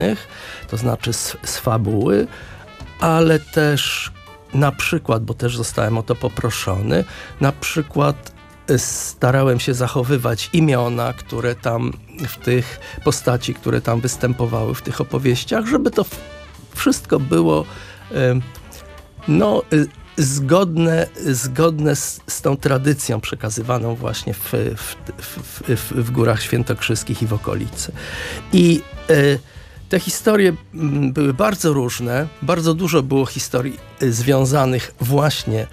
to znaczy z fabuły, ale też na przykład, bo też zostałem o to poproszony, na przykład starałem się zachowywać imiona, które tam w tych postaci, które tam występowały w tych opowieściach, żeby to wszystko było zgodne z tą tradycją przekazywaną właśnie w Górach Świętokrzyskich i w okolicy. I te historie były bardzo różne, bardzo dużo było historii związanych właśnie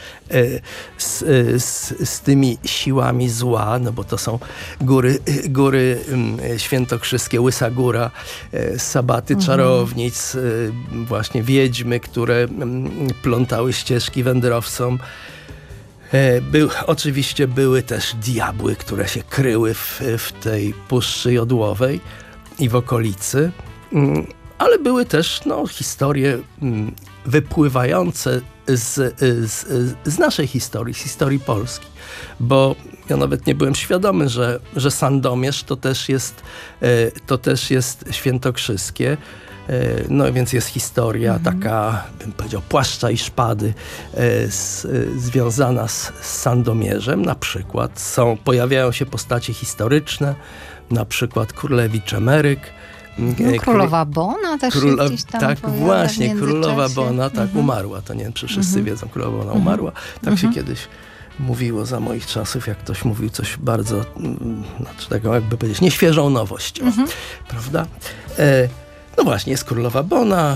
z tymi siłami zła, no bo to są góry świętokrzyskie, Łysa Góra, sabaty czarownic, właśnie wiedźmy, które plątały ścieżki wędrowcom. Oczywiście były też diabły, które się kryły w tej Puszczy Jodłowej i w okolicy. Ale były też historie wypływające z naszej historii, z historii Polski. Bo ja nawet nie byłem świadomy, że Sandomierz to też jest świętokrzyskie. No więc jest historia taka, bym powiedział, płaszcza i szpady związana z Sandomierzem. Na przykład pojawiają się postacie historyczne, na przykład Królewicz Emeryk. Królowa Bona też się gdzieś tam tak, pojawia właśnie, Królowa Bona umarła. To nie wiem, czy wszyscy wiedzą, Królowa Bona umarła. Tak się kiedyś mówiło za moich czasów, jak ktoś mówił coś bardzo, taką jakby powiedzieć, nieświeżą nowość. Prawda? No właśnie, jest Królowa Bona,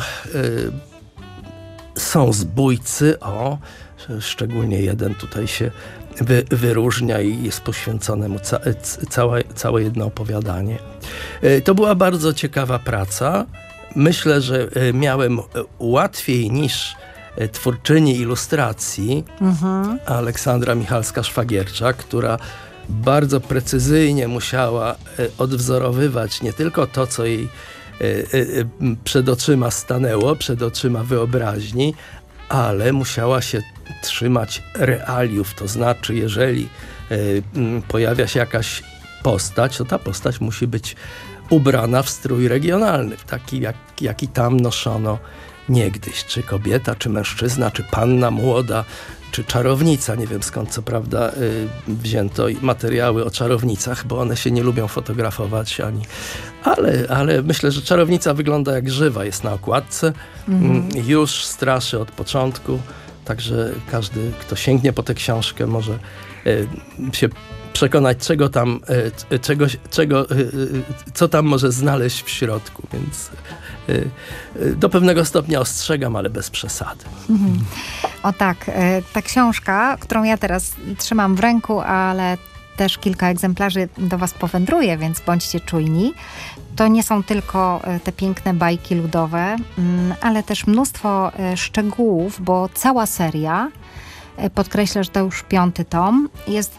są zbójcy, szczególnie jeden tutaj się wyróżnia i jest poświęcone mu całe jedno opowiadanie. To była bardzo ciekawa praca. Myślę, że miałem łatwiej niż twórczyni ilustracji Aleksandra Michalska-Szwagierczak, która bardzo precyzyjnie musiała odwzorowywać nie tylko to, co jej przed oczyma stanęło, przed oczyma wyobraźni, ale musiała się trzymać realiów. To znaczy, jeżeli pojawia się jakaś postać, to ta postać musi być ubrana w strój regionalny, taki jaki tam noszono niegdyś. Czy kobieta, czy mężczyzna, czy panna młoda, czy czarownica. Nie wiem, skąd co prawda wzięto materiały o czarownicach, bo one się nie lubią fotografować ale myślę, że czarownica wygląda jak żywa, jest na okładce, już straszy od początku, także każdy, kto sięgnie po tę książkę, może się przekonać, co tam może znaleźć w środku, więc do pewnego stopnia ostrzegam, ale bez przesady. O tak, ta książka, którą ja teraz trzymam w ręku, ale też kilka egzemplarzy do was powędruje, więc bądźcie czujni. To nie są tylko te piękne bajki ludowe, ale też mnóstwo szczegółów, bo cała seria, podkreślę, że to już 5. tom, jest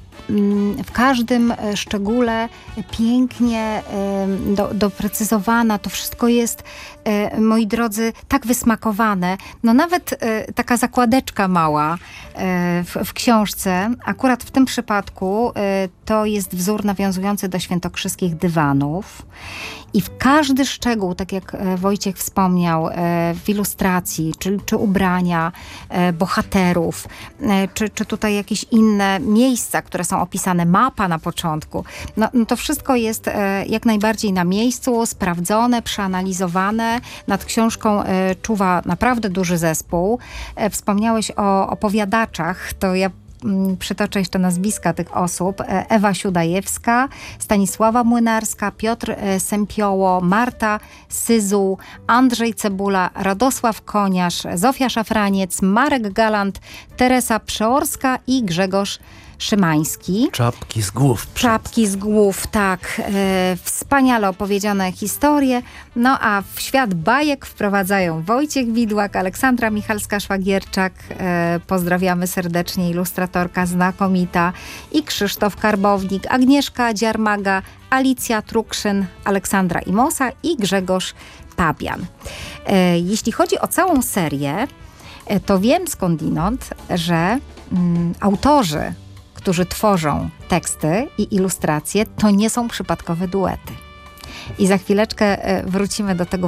w każdym szczególe pięknie doprecyzowana. To wszystko jest, moi drodzy, tak wysmakowane. No nawet taka zakładeczka mała w książce, akurat w tym przypadku to jest wzór nawiązujący do świętokrzyskich dywanów. I w każdy szczegół, tak jak Wojciech wspomniał, w ilustracji, czy ubrania bohaterów, czy tutaj jakieś inne miejsca, które są opisane, mapa na początku. No to wszystko jest jak najbardziej na miejscu, sprawdzone, przeanalizowane. Nad książką czuwa naprawdę duży zespół. Wspomniałeś o opowiadaczach, to ja przytoczę jeszcze nazwiska tych osób. Ewa Siudajewska, Stanisława Młynarska, Piotr Sempioło, Marta Syzuł, Andrzej Cebula, Radosław Koniarz, Zofia Szafraniec, Marek Galant, Teresa Przeorska i Grzegorz Szymański. Czapki z głów. Czapki z głów, tak. Wspaniale opowiedziane historie. No a w świat bajek wprowadzają Wojciech Widłak, Aleksandra Michalska-Szwagierczak, pozdrawiamy serdecznie, ilustratorka znakomita, i Krzysztof Karbownik, Agnieszka Dziarmaga, Alicja Trukrzyn, Aleksandra Imosa i Grzegorz Pabian. Jeśli chodzi o całą serię, to wiem skądinąd, że autorzy, którzy tworzą teksty i ilustracje, to nie są przypadkowe duety. I za chwileczkę wrócimy do tego